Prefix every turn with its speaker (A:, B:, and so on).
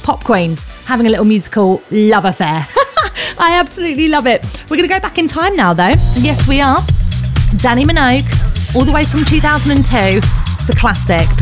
A: pop queens having a little musical love affair. I absolutely love it. We're going to go back in time now, though. Yes, we are. Danny Minogue, all the way from 2002. It's a classic.